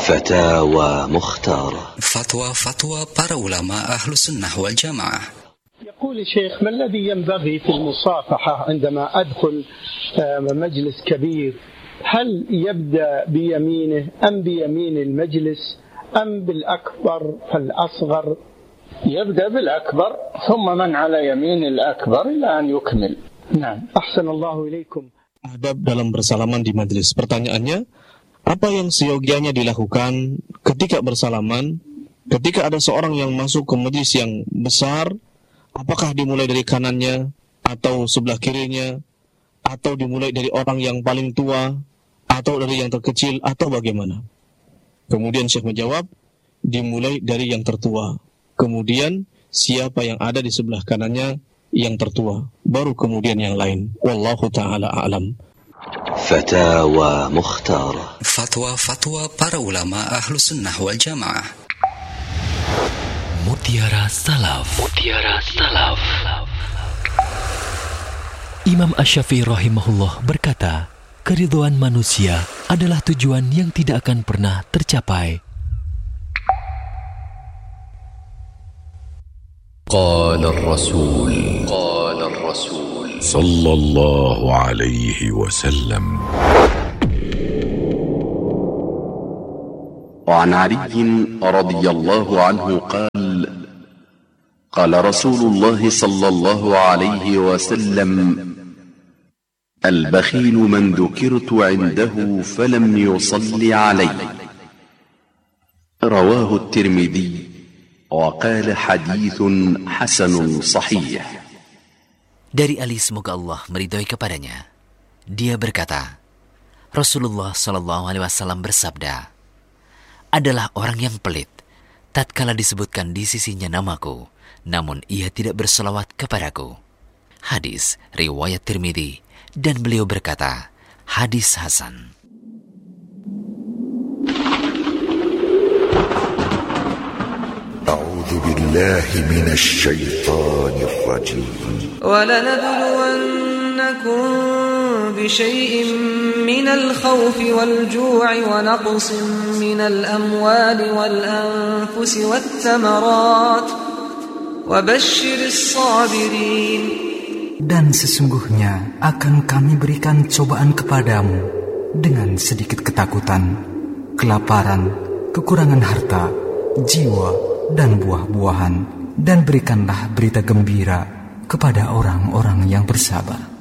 فتاوى مختارة. فتوى para ulama أهل السنة والجماعة. يقول الشيخ: ما الذي ينبغي في المصافحة عندما أدخل مجلس كبير؟ هل يبدأ بيمينه أم بيمين المجلس أم بالأكبر فالأصغر؟ يبدأ بالأكبر ثم من على يمين الأكبر إلى أن يكمل. نعم. أحسن الله إليكم. Adab dalam bersalaman di majelis. Pertanyaannya, apa yang seyogianya dilakukan ketika bersalaman, ketika ada seorang yang masuk ke majelis yang besar? Apakah dimulai dari kanannya atau sebelah kirinya, atau dimulai dari orang yang paling tua, atau dari yang terkecil, atau bagaimana? Kemudian Syekh menjawab, dimulai dari yang tertua. Kemudian siapa yang ada di sebelah kanannya yang tertua, baru kemudian yang lain. Wallahu ta'ala a'lam. فتاوى مختارة. Fatwa para ulama ahlu sunnah wal jamaah. Mutiara Salaf. Imam Asy-Syafi'i rahimahullah berkata, keridhaan manusia adalah tujuan yang tidak akan pernah tercapai. قال الرسول صلى الله عليه وسلم. وعن علي رضي الله عنه قال رسول الله صلى الله عليه وسلم: البخيل من ذكرت عنده فلم يصل علي. رواه الترمذي وقال حديث حسن صحيح. Dari Ali, semoga Allah meridhoi kepadanya, dia berkata, Rasulullah Shallallahu Alaihi Wasallam bersabda, adalah orang yang pelit tatkala disebutkan di sisinya namaku, namun ia tidak berselawat kepadaku. Hadis riwayat Tirmidzi, dan beliau berkata, hadis hasan. أعوذ بالله من الشيطان الرجيم. ولنبلونكم بشيء من الخوف والجوع ونقص من الأموال والأنفس والثمرات وبشر الصابرين. Dan sesungguhnya akan kami berikan cobaan kepadamu dengan sedikit ketakutan, kelaparan, kekurangan harta, jiwa, dan buah-buahan, dan berikanlah berita gembira kepada orang-orang yang bersabar.